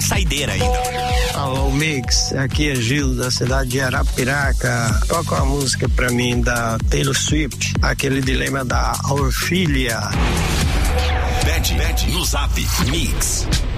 saideira ainda. Alô, Mix, aqui é Gil da cidade de Arapiraca. Toca uma música pra mim da Taylor Swift, aquele dilema da orfilha. Pede no Zap Mix